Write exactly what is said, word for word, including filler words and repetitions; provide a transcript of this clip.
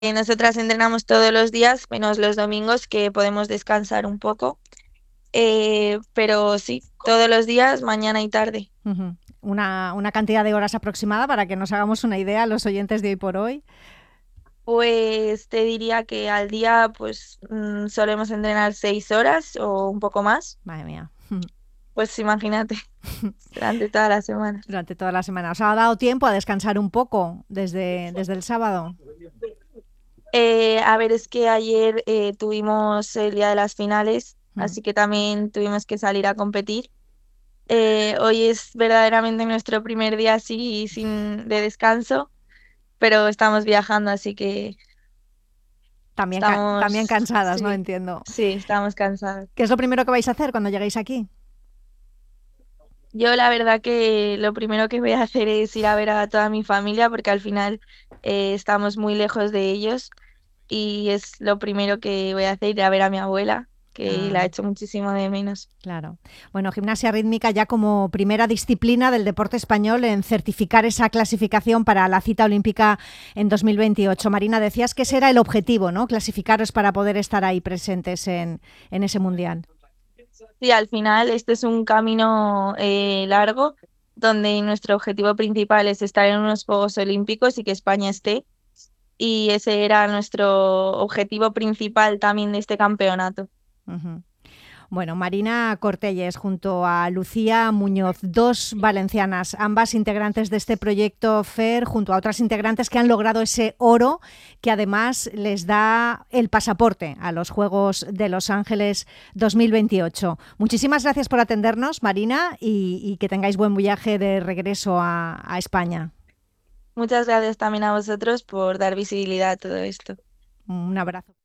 Eh, nosotras entrenamos todos los días, menos los domingos que podemos descansar un poco. Eh, pero sí, todos los días, mañana y tarde. Ujú. Una, una cantidad de horas aproximada para que nos hagamos una idea los oyentes de hoy por hoy. Pues te diría que al día pues mm, solemos entrenar seis horas o un poco más. Madre mía. Pues imagínate, durante toda la semana. Durante toda la semana. ¿Os ha dado tiempo a descansar un poco desde, desde el sábado? Eh, a ver, es que ayer eh, tuvimos el día de las finales, Mm. así que también tuvimos que salir a competir. Eh, hoy es verdaderamente nuestro primer día así sin de descanso, pero estamos viajando, así que También, ca- también estamos, cansadas, ¿no? sí, Entiendo. sí, estamos cansados. ¿Qué es lo primero que vais a hacer cuando lleguéis aquí? Yo la verdad que lo primero que voy a hacer es ir a ver a toda mi familia porque al final eh, estamos muy lejos de ellos y es lo primero que voy a hacer, ir a ver a mi abuela, que la Ah, echo muchísimo de menos. claro. Bueno, gimnasia rítmica ya como primera disciplina del deporte español en certificar esa clasificación para la cita olímpica en dos mil veintiocho. Marina, decías que ese era el objetivo, ¿no? Clasificaros para poder estar ahí presentes en, en ese mundial. Sí, al final este es un camino eh, largo donde nuestro objetivo principal es estar en unos Juegos Olímpicos y que España esté. Y ese era nuestro objetivo principal también de este campeonato. Ujú. Bueno, Marina Cortelles junto a Lucía Muñoz, dos valencianas, ambas integrantes de este proyecto FAIR, junto a otras integrantes que han logrado ese oro que además les da el pasaporte a los Juegos de Los Ángeles dos mil veintiocho. Muchísimas gracias por atendernos, Marina, y, y que tengáis buen viaje de regreso a, a España. Muchas gracias también a vosotros por dar visibilidad a todo esto. Un abrazo.